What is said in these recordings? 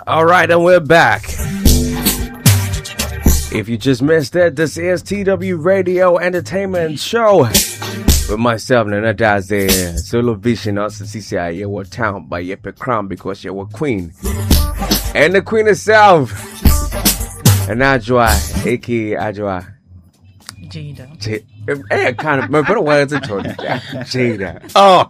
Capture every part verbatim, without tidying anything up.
All right, and we're back. If you just missed it, this is T W Radio Entertainment Show with myself, Nana Daze, Solo Vision, also C C I, you were town by Yepe Crown because you were queen. And the queen herself, and Ajwa, aka Ajwa. Jada. J- hey, kind of, but what is it? Jada. Oh.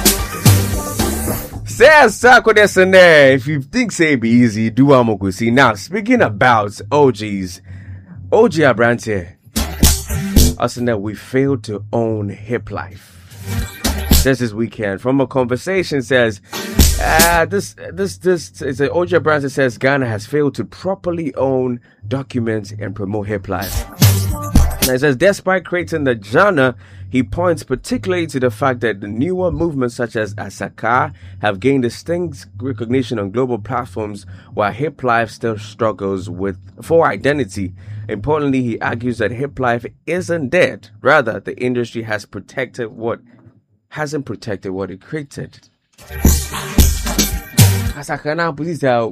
Say, Sako Desane, if you think say be easy, do Amokusi. Now, speaking about O Gs, O G Abrante, us that we failed to own hip life. Just this weekend, from a conversation says, uh, this, this, this, it's a O G Abrante says Ghana has failed to properly own, document, and promote hip life. And it says, despite creating the genre, he points particularly to the fact that the newer movements such as Asaka have gained distinct recognition on global platforms, while hip life still struggles with for identity. Importantly, he argues that hip life isn't dead. Rather, the industry has protected what hasn't protected what it created. Asaka now, please tell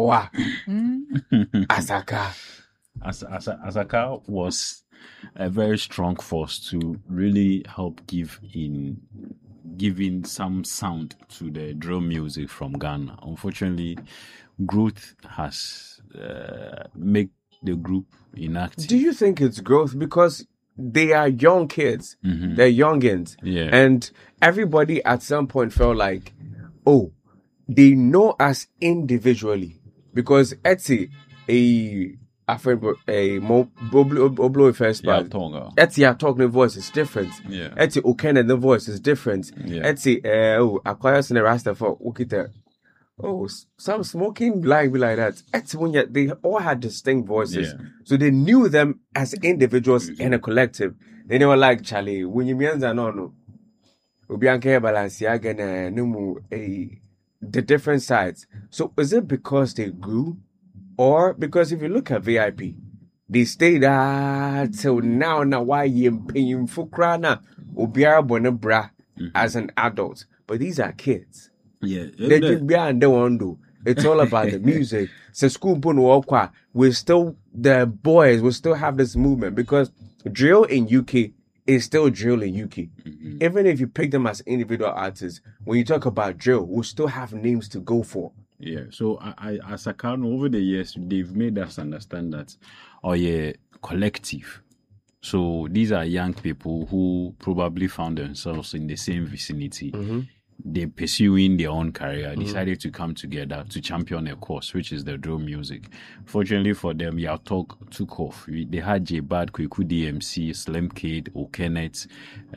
Asaka. As, as, Asaka was a very strong force to really help give in giving some sound to the drum music from Ghana. Unfortunately, growth has uh, made the group inactive. Do you think it's growth? Because they are young kids. Mm-hmm. They're youngins. Yeah. And everybody at some point felt like, oh, they know us individually. Because Etsy, a afraid a mo oblo first part. Etsy are talking the voice is different. Yeah. Etsy Okene the voice is different. Yeah. Etsy uh oh acquires in the rasta for Okita. Oh, some smoking like be like that. Etsy when you, they all had distinct voices. Yeah. So they knew them as individuals in a collective. Then they were like, Charlie, when you mean no no. Ubianke Balenciaga na numu a the different sides. So is it because they grew? Or because if you look at V I P, they stayed there till now. Now why you paying for crana obiara bonabra as an adult? But these are kids. Yeah, They did beyond the one do. It's all about the music. So school we still the boys will still have this movement because drill in U K is still drill in U K. Mm-hmm. Even if you pick them as individual artists, when you talk about drill, we'll still have names to go for. Yeah, so I, I, as a Kano, over the years, they've made us understand that, oh yeah, collective. So these are young people who probably found themselves in the same vicinity. Mm-hmm. They're pursuing their own career, mm-hmm. decided to come together to champion a cause, which is the drum music. Fortunately for them, Yao Talk took off. They had J Bad, Kweku D M C, Slim Kid, Okenet.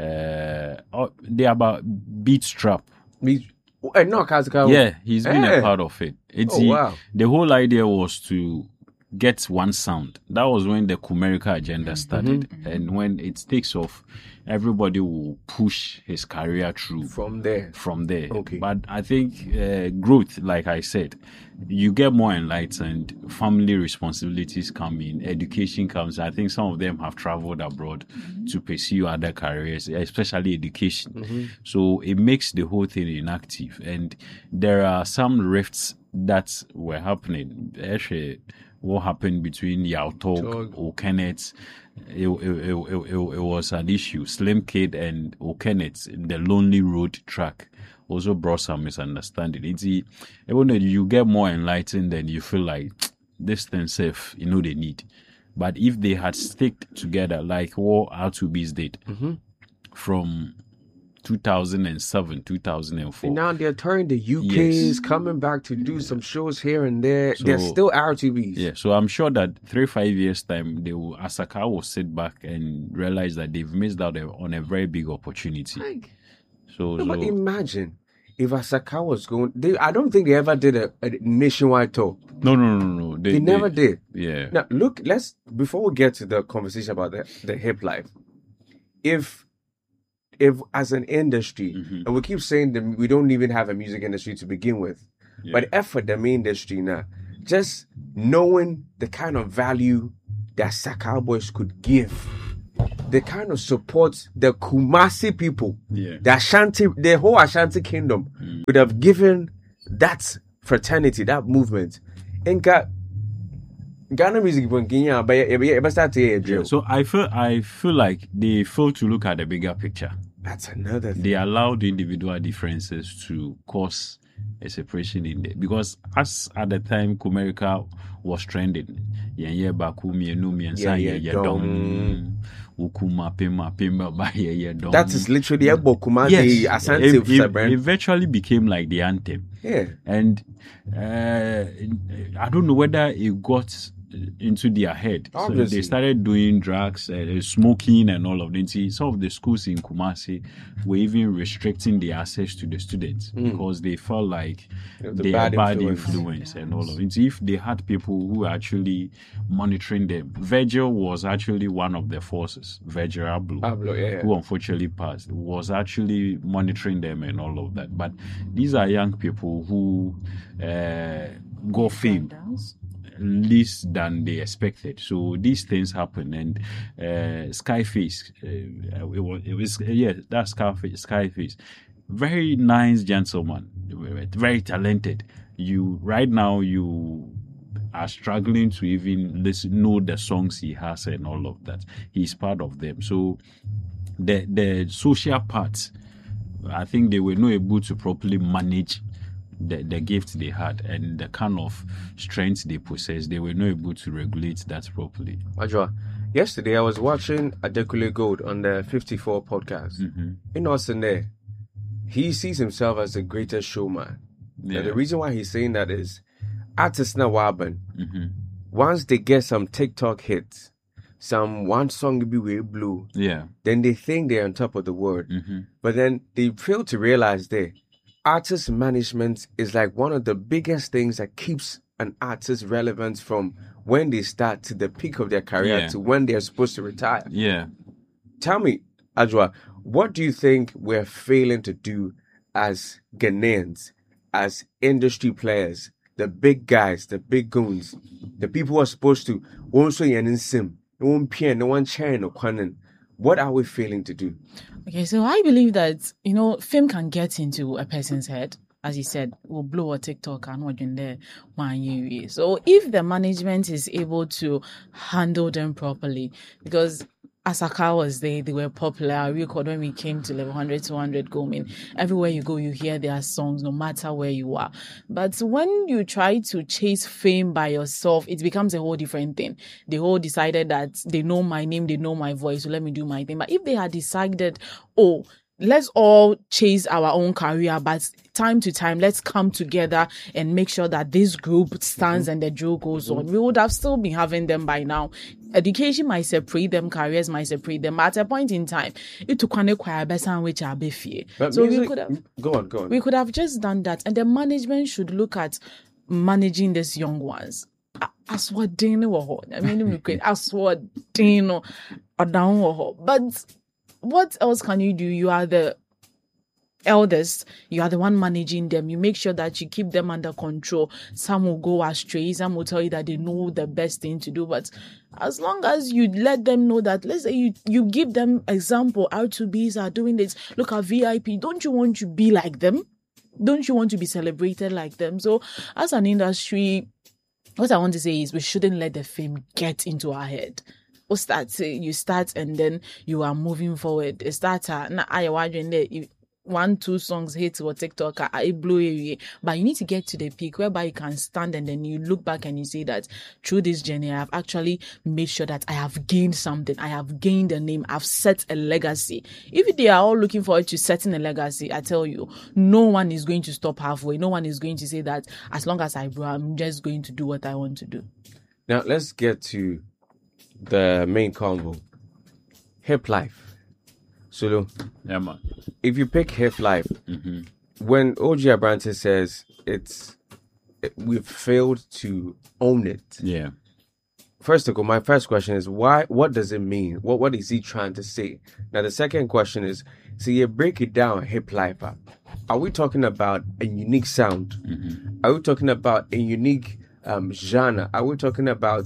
Uh, oh, they're about Beat Strap. Beat Uh, no, yeah, he's been hey. a part of it. It's oh, he, wow. The whole idea was to get one sound. That was when the Kumerica agenda started. Mm-hmm. And when it takes off, everybody will push his career through. From there. From there. Okay. But I think uh, growth, like I said, you get more enlightened, family responsibilities come in, education comes. I think some of them have traveled abroad mm-hmm. to pursue other careers, especially education. Mm-hmm. So it makes the whole thing inactive. And there are some rifts that were happening. Actually, what happened between Yao Talk, Okenet, it, it, it, it, it was an issue. Slim Kid and Okenet, the Lonely Road track, also brought some misunderstanding. It's even though you get more enlightened, then you feel like this thing safe, you know they need. But if they had sticked together like what R two B's did mm-hmm. from two thousand seven, two thousand four. And now they're touring the U Ks, yes. coming back to do some shows here and there. So, they're still R two Bs. Yeah, so I'm sure that three, five years time, they will, Asaka will sit back and realize that they've missed out on a very big opportunity. Like, so, no, so but imagine if Asaka was going. They, I don't think they ever did a, a nationwide tour. No, no, no, no. They, they never they, did. Yeah. Now look, let's before we get to the conversation about the, the hip life, if. If as an industry, mm-hmm. and we keep saying that we don't even have a music industry to begin with, yeah. but effort the main industry now, just knowing the kind of value that Sakal Boys could give, the kind of support the Kumasi people, yeah. the Ashanti, the whole Ashanti kingdom mm. would have given that fraternity, that movement, Inka Ghana music from Kenya, but you start to hear drill. So I feel I feel like they fail to look at the bigger picture. That's another thing. They allowed individual differences to cause a separation in there. Because as at the time Kumerica was trending, yeah, yeah, Baku, me, no, me, and Yeah, yeah, yeah, yeah, dom. dom, Ukuma, Pema, Pema, ba, yeah, yeah, dom. That is literally a Bokuma, Yes, the it, Asante of it, Sabran. it virtually became like the anthem. Yeah. And uh, I don't know whether it got into their head. Obviously. So they started doing drugs, uh, smoking, and all of that. See, some of the schools in Kumasi were even restricting the access to the students Mm. because they felt like It was a they bad are bad influence. influence, and all of it. If they had people who were actually monitoring them, Virgil was actually one of the forces. Virgil Abloh, Abloh, yeah, yeah. who unfortunately passed, was actually monitoring them and all of that. But these are young people who uh, got fame Dance. less than they expected. So these things happen, and uh, Skyface, uh, it was, it was yeah, that's Skyface. Skyface, very nice gentleman, very talented. You right now you are struggling to even listen, know the songs he has and all of that. He's part of them. So the the social part, I think they were not able to properly manage the, the gift they had and the kind of strength they possess. They were not able to regulate that properly. Ajwa, yesterday I was watching Adekule Gold on the fifty-four podcast. Mm-hmm. In Austin there, he sees himself as the greatest showman. Yeah. And the reason why he's saying that is artists now waben. Mm-hmm. Once they get some TikTok hits, some one song will be way blue, Yeah. then they think they're on top of the world. Mm-hmm. But then they fail to realize that artist management is like one of the biggest things that keeps an artist relevant from when they start to the peak of their career Yeah. to when they're supposed to retire. Yeah. Tell me, Ajwa, what do you think we're failing to do as Ghanaians, as industry players, the big guys, the big goons, the people who are supposed to also yen sim, no one peer, no one chair, no kwanan. What are we failing to do? Okay, so I believe that, you know, fame can get into a person's head. As you said, will blow a TikTok and what in there one year. So if the management is able to handle them properly, because Asaka was there, they were popular. I recall when we came to level one hundred, two hundred going, everywhere you go, you hear their songs, no matter where you are. But when you try to chase fame by yourself, it becomes a whole different thing. They all decided that they know my name, they know my voice, so let me do my thing. But if they had decided, oh, let's all chase our own career, but time to time, let's come together and make sure that this group stands mm-hmm. and the drill goes mm-hmm. on. We would have still been having them by now. Education might separate them, careers might separate them. At a point in time, it took one choir better which are beefy. So music, we could have go on, go on. We could have just done that, and the management should look at managing these young ones. As what Dino, I mean, we could as what Dino or down, but. What else can you do? You are the eldest. You are the one managing them. You make sure that you keep them under control. Some will go astray. Some will tell you that they know the best thing to do. But as long as you let them know that, let's say you, you give them example, R two Bs are doing this. Look at V I P. Don't you want to be like them? Don't you want to be celebrated like them? So as an industry, what I want to say is we shouldn't let the fame get into our head. Start you start and then you are moving forward. It starts now I watching there one two songs hit or TikTok I blew away, but you need to get to the peak whereby you can stand and then you look back and you say that through this journey I have actually made sure that I have gained something. I have gained a name. I've set a legacy. If they are all looking forward to setting a legacy, I tell you, no one is going to stop halfway. No one is going to say that as long as I grow, I'm just going to do what I want to do. Now let's get to the main convo. Hip life. Sulu. Yeah, man. If you pick hip life, Mm-hmm. when O G Abrante says it's it, we've failed to own it. Yeah. First of all, my first question is why? What does it mean? What What is he trying to say? Now, the second question is, so you break it down, hip life. Are we talking about a unique sound? Mm-hmm. Are we talking about a unique um, genre? Are we talking about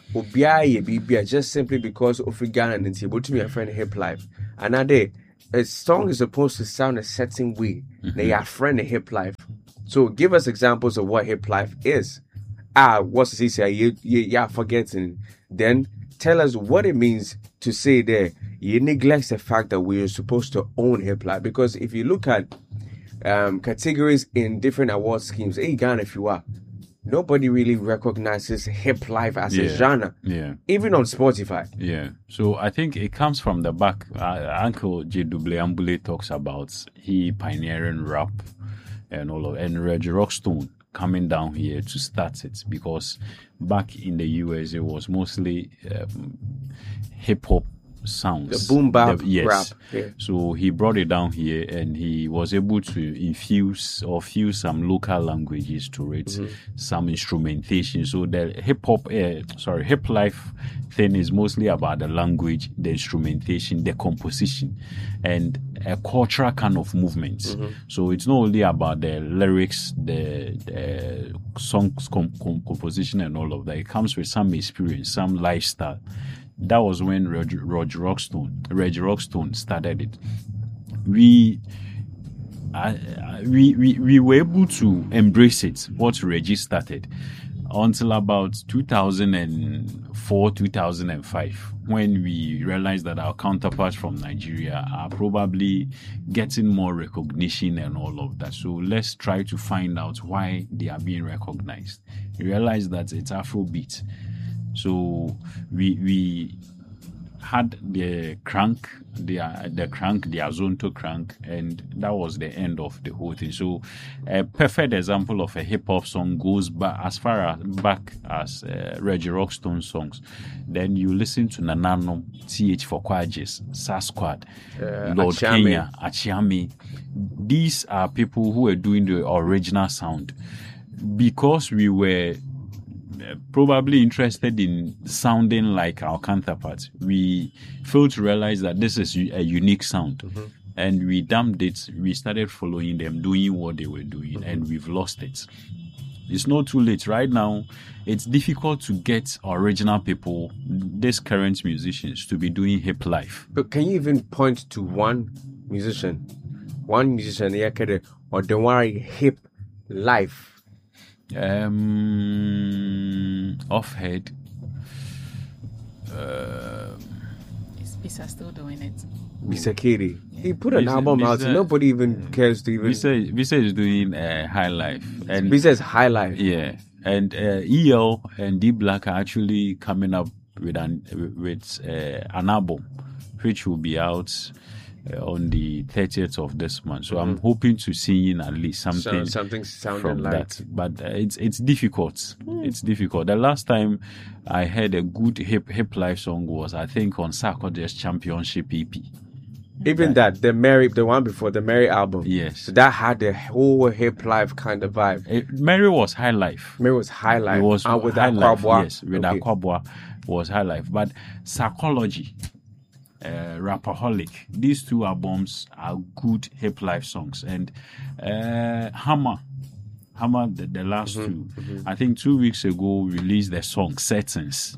Obiaye just simply because of Ghana and able to be a friend hip life? Another, a song is supposed to sound a certain way. Mm-hmm. They are friend hip life. So give us examples of what hip life is. ah, what's the say? You, you, you're forgetting. Then tell us what it means to say there. You neglect the fact that we are supposed to own hip life, because if you look at um, categories in different award schemes, hey, Ghana, if you are, nobody really recognizes hip life as Yeah. a genre, Yeah. even on Spotify. Yeah. So I think it comes from the back. Uh, Uncle J W Ambule talks about he pioneering rap and all of, and Reggie Rockstone coming down here to start it, because back in the U S it was mostly um, hip hop sounds. The boom bap The- yes. rap. Yeah. So he brought it down here, and he was able to infuse or fuse some local languages to it, Mm-hmm. some instrumentation. So the hip hop, uh, sorry, hip life thing is mostly about the language, the instrumentation, the composition, and a cultural kind of movement. Mm-hmm. So it's not only about the lyrics, the, the songs com- com- composition, and all of that. It comes with some experience, some lifestyle. That was when Roger, Roger Rockstone, Reggie Rockstone started it. We, I, I- we, we, we were able to embrace it, what Reggie started, until about two thousand four, two thousand five, when we realized that our counterparts from Nigeria are probably getting more recognition and all of that. So let's try to find out why they are being recognized. We realized that it's Afrobeat. So we we had the crank, the the crank, the Azonto crank, and that was the end of the whole thing. So a perfect example of a hip hop song goes back as far as back as uh, Reggie Rockstone songs. Then you listen to Nanano, T H for Kwajes, Sasquad, Uh, Lord Achiame. Kenya, Achiame. These are people who were doing the original sound, because we were uh, probably interested in sounding like our counterparts. We failed to realize that this is a unique sound. And we dumped it. We started following them, doing what they were doing, and we've lost it. It's not too late. Right now, it's difficult to get original people, these current musicians, to be doing hip life. But can you even point to one musician, one musician, yeah, can or the one hip life? Um, off head. Uh, Is Bisa still doing it? Mister Katie. He put an Bisa- album out. Bisa- Nobody even cares to even. Visa, Visa is doing uh, high life, and Mister's high life. yeah, and uh, E L and D Black are actually coming up with an with uh, an album, which will be out uh, on the thirtieth of this month. So I'm hoping to see in at least something So, something sounding from like. that. But uh, it's it's difficult. It's difficult. The last time I heard a good hip hip life song was, I think, on Sarkodie's Championship E P. Even that, the Mary, the one before the Mary album. Yes. So that had the whole hip life kind of vibe. It, Mary was high life. Mary was high life. It was and with high that life. Kwabwa. Yes, with Okay. Akwabwa was high life. But Psychology, uh, Rapaholic, these two albums are good hip life songs. And uh, Hammer, Hammer, the, the last two, I think two weeks ago released the song Settings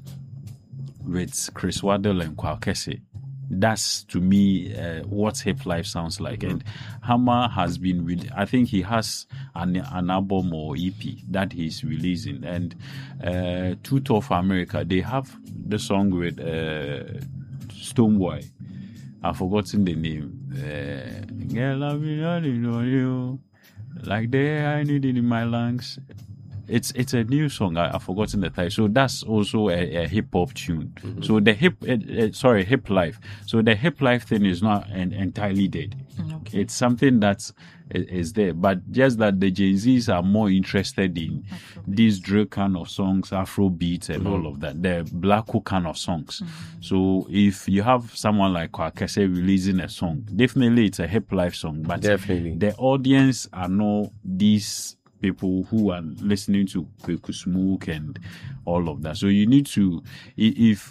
with Chris Waddell and Kwakese. That's to me uh, what hip life sounds like. And Hammer has been, re- I think he has an, an album or E P that he's releasing. And uh, Tooth of America, they have the song with uh, Stoneboy. I've forgotten the name. Uh, Girl, I've been running on you like the air I need it in my lungs. It's it's a new song. I, I've forgotten the title. So that's also a, a hip hop tune. So the hip, uh, uh, sorry, hip life. So the hip life thing is not an, entirely dead. Okay. It's something that i- is there, but just that the Gen Zs are more interested in these drill kind of songs, Afro beats, and all of that. The black hole kind of songs. So if you have someone like Kwakese releasing a song, definitely it's a hip life song. But Definitely. the audience are not these people who are listening to Kweku Smoke and all of that. So you need to, i- if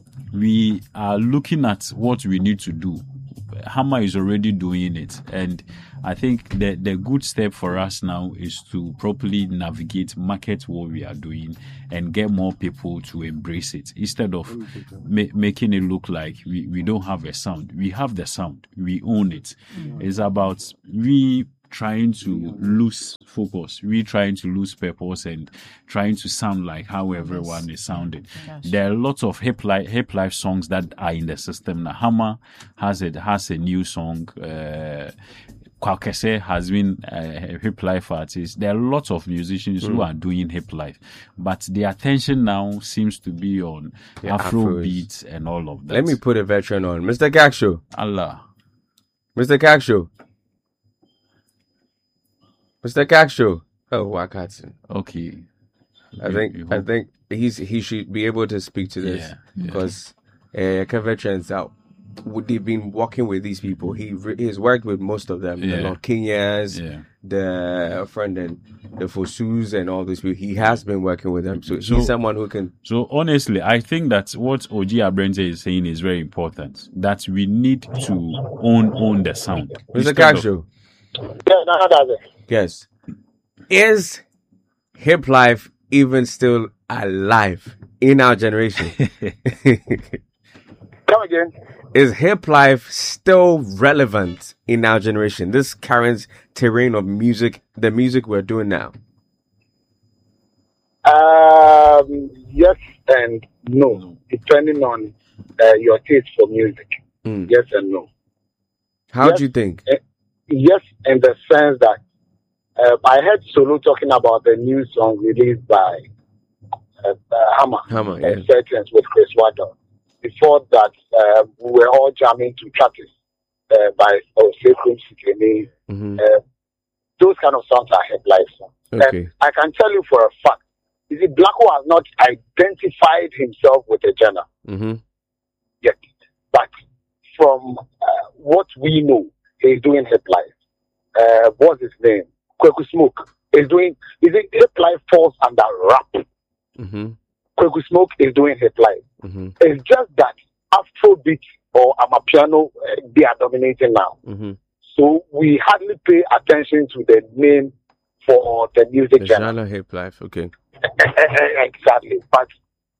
we are looking at what we need to do, Hammer is already doing it. And I think the, the good step for us now is to properly navigate, market what we are doing, and get more people to embrace it instead of ma- making it look like we, we don't have a sound. We have the sound. We own it. It's about we trying to lose focus, we trying to lose purpose and trying to sound like how everyone is sounding. Yes. There are lots of hip life hip life songs that are in the system now. Hammer has it has a new song. Uh, Kwakese has been a hip life artist. There are lots of musicians mm. who are doing hip life, but the attention now seems to be on yeah, Afro Afros. beats and all of that. Let me put a veteran on, Mister Kaksho. Allah, Mister Kaksho. Mister Kaksho. Oh, Wakatson. Okay. I think I think he's he should be able to speak to this yeah, because yeah. uh, veterans out. They've been working with these people. He he's worked with most of them. Yeah. The Lord Kenyas, yeah. the friend and the Fosus and all these people. He has been working with them. So, so he's someone who can. So honestly, I think that what O G Abrante is saying is very important. That we need to own own the sound. Mister Kaksho. Yeah, no, that's it. Yes. Is hip life even still alive in our generation? Come again. Is hip life still relevant in our generation? This current terrain of music, the music we're doing now. Um, yes and no, depending on uh, your taste for music. Mm. Yes and no. How yes, do you think? Uh, yes, in the sense that uh, I heard Solo talking about the new song released by uh, uh, Hammer, Hammer, uh, yeah. Sentence with Chris Waddle. Before that, uh, we were all jamming to Trappist uh, by Osekum Sikene. Mm-hmm. Uh, those kind of songs are hip life songs. Okay. And I can tell you for a fact, you see, Blacko has not identified himself with a genre Mm-hmm. yet. But from uh, what we know, he's doing hip life. Uh, what's his name? Kweku Smoke is doing. Is it hip life falls under rap? Mm-hmm. Kweku Smoke is doing hip life. Mm-hmm. It's just that Afrobeat or Amapiano uh, they are dominating now. Mm-hmm. So we hardly pay attention to the name for the music The genre. genre hip life. Okay. Exactly, but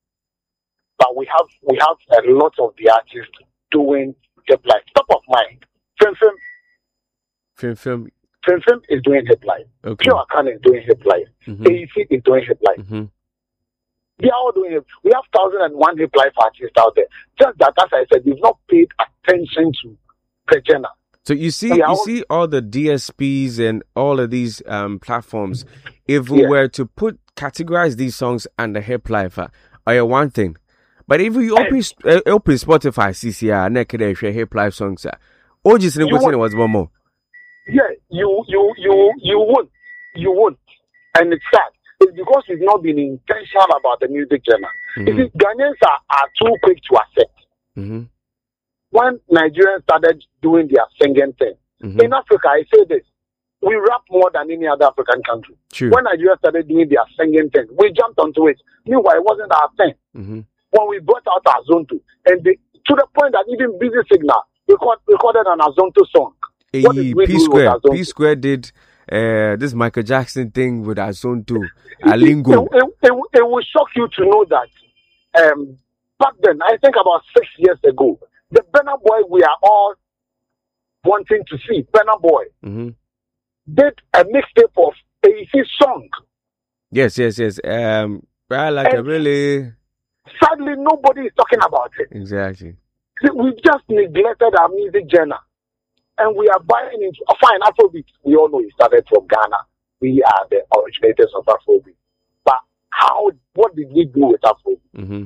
but we have we have a lot of the artists doing hip life. Top of mind, Film Film, Film, film. Film Film is doing hip life. Okay. Pure Akan is doing hip life. Mm-hmm. A E C is doing hip life. Mm-hmm. They are all doing it. We have thousand and one hip life artists out there. Just that, as I said, we've not paid attention to the genre. So you see, Yeah, you all- see all the D S Ps and all of these um platforms. If we Yeah. were to put categorize these songs under hip life, uh, are one thing. But if you open uh, open Spotify, C C R, naked hip life songs, uh, O G's You question want- was one more. Yeah, you you you you won't, you won't, and it's sad. It's because we've not been intentional about the music genre. You Mhm. see, Ghanaians are, are too quick to accept. Mm-hmm. When Nigerians started doing their singing thing, Mm-hmm. in Africa, I say this, we rap more than any other African country. True. When Nigeria started doing their singing thing, we jumped onto it. Meanwhile, it wasn't our thing. Mm-hmm. When we brought out our Zonto, and they, to the point that even Busy Signal record, recorded an Azonto song. What Hey, did we P do with Square, Azonto? P Square did uh this Michael Jackson thing with our song too, It, Alingo. it, it, it will shock you to know that um, back then, I think about six years ago, the Burna Boy we are all wanting to see, Burna Boy, Mm-hmm. did a mixtape of A E C song. Yes, yes, yes. Um, I like a And- really Sadly, nobody is talking about it. exactly. See, we've just neglected our music genre. And we are buying into, uh, fine, Afrobeat, we all know it started from Ghana. We are the originators of Afrobeat. But how, what did we do with Afrobeat? Mm-hmm.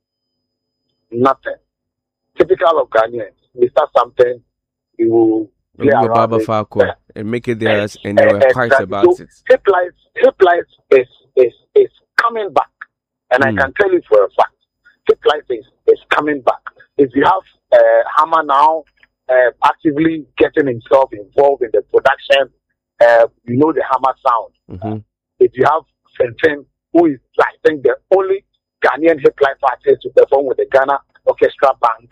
Nothing. Typical of Ghanaians. We start something, we will play Remember around Baba it. Falco and make it theirs, Eh, and they were eh, quiet exactly. about So, it. Hip life, hip life is, is, is coming back. And Mm. I can tell you for a fact, hip life is, is coming back. If you have uh, Hammer now uh, actively getting himself involved in the production, uh, you know the Hammer sound. Mm-hmm. If you have Fenton, who is, I think, the only Ghanaian hip life artist to perform with the Ghana Orchestra Band,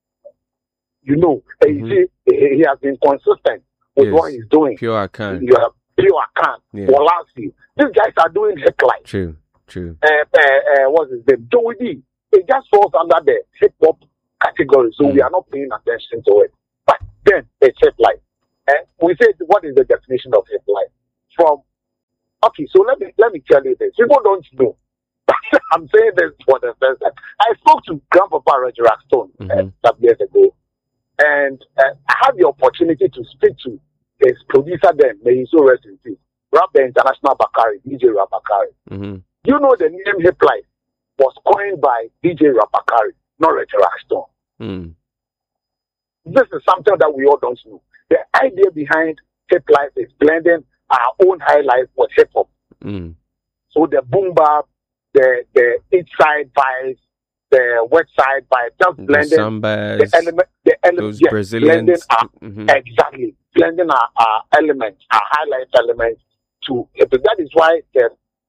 you know, and Mhm. you see, he, he has been consistent with Yes. what he's doing. Pure I can. You have Pure Akan, Yeah. Walasi. These guys are doing hip life. True, true. Uh, uh, uh, what's his name? Joey D. It just falls under the hip hop category, so Mm. we are not paying attention to it. But then it's hip life. And we say, what is the definition of hip life? From okay, so let me let me tell you this. People don't know. I'm saying this for the first time. I spoke to Grandpapa Roger Rackstone mm-hmm. uh, some years ago, and uh, I had the opportunity to speak to his producer then, may he so rest in peace, Rap the International Bakari, D J Rap Bakari. Mm-hmm. You know the name Hip Life was coined by D J Rap Bakari, not Roger Rackstone. Mm. This is something that we all don't know. The idea behind Hip Life is blending our own high life with hip hop. Mm. So the boom bap, the the east side vibes, the west side vibes, just blending the, the element, the element, yes, Brazilians, blending our, mm-hmm. exactly, blending our, our elements, our high life elements to. That is why the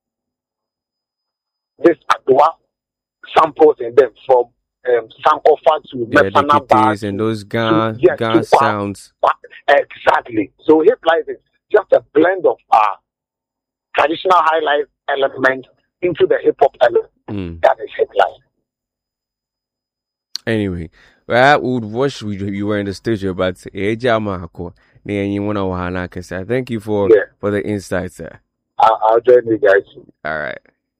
this Adwa samples in them from um, Sankofa to Mefana Bar and those Ga yes, Ga sounds. Bar. Exactly. So hip life is just a blend of our traditional high life element into the hip hop element. Mm. That is hip life. Anyway, well, I would wish we, you were in the studio, but I thank you for yeah. for the insights there. I'll, I'll join you guys. All right.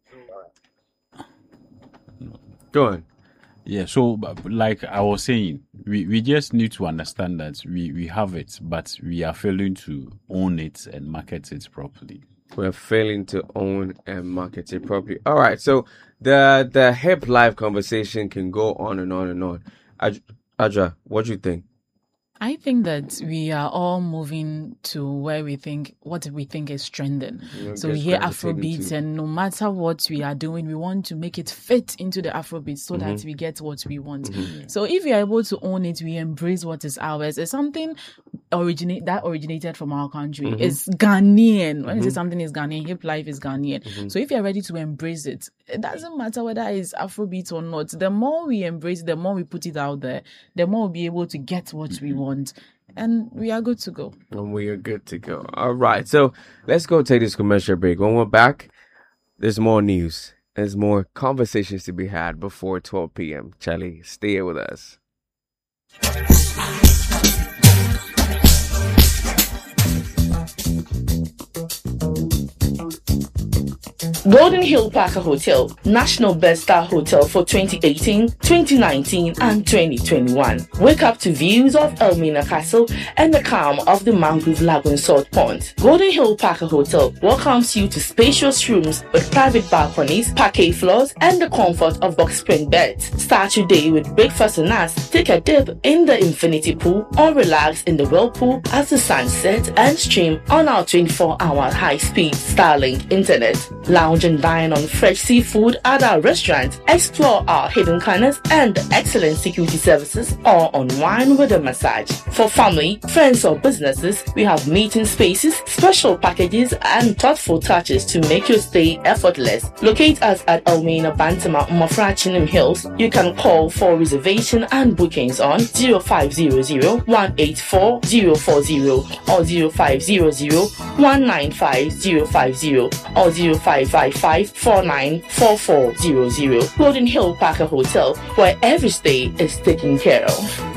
Go on. Yeah, so like I was saying, we, we just need to understand that we, we have it, but we are failing to own it and market it properly. We're failing to own and market it properly. All right, so the the hip life conversation can go on and on and on. Aj- Aja, what do you think? I think that we are all moving to where we think, what we think is trending. So we hear Afrobeats, and no matter what we are doing, we want to make it fit into the Afrobeats so mm-hmm. that we get what we want. Mm-hmm. So if we are able to own it, we embrace what is ours. It's something originate that originated from our country. Mm-hmm. It's Ghanaian. When mm-hmm. you say something is Ghanaian, hip life is Ghanaian. Mm-hmm. So if you are ready to embrace it, it doesn't matter whether it's Afrobeat or not. The more we embrace it, the more we put it out there, the more we'll be able to get what mm-hmm. we want. And we are good to go. And we are good to go. All right. So let's go take this commercial break. When we're back, there's more news. There's more conversations to be had before twelve p.m. Charlie, stay here with us. Golden Hill Parker Hotel, National Best Star Hotel for twenty eighteen, twenty nineteen, and twenty twenty-one. Wake up to views of Elmina Castle and the calm of the Mangrove Lagoon Salt Pond. Golden Hill Parker Hotel welcomes you to spacious rooms with private balconies, parquet floors, and the comfort of box spring beds. Start your day with breakfast and us. Take a dip in the infinity pool or relax in the whirlpool as the sun sets and stream on our twenty-four hour high-speed Starlink internet. Lounge and dine on fresh seafood at our restaurant, explore our hidden corners and excellent security services, or unwind with a massage. For family, friends or businesses, we have meeting spaces, special packages and thoughtful touches to make your stay effortless. Locate us at Elmina Bantama, Mafrachinum Hills. You can call for reservation and bookings on zero five zero zero, one eight four, zero four zero or zero five zero zero, one nine five, zero five zero or zero five five five, four nine four four zero zero. Golden Hill Parker Hotel, where every stay is taken care of.